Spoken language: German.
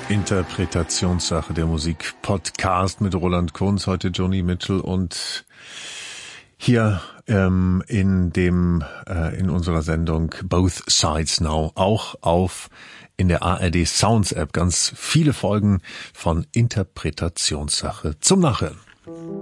Interpretationssache, der Musik-Podcast mit Roland Kunz, heute Joni Mitchell und hier in unserer Sendung Both Sides Now auch in der ARD Sounds App ganz viele Folgen von Interpretationssache zum Nachhören.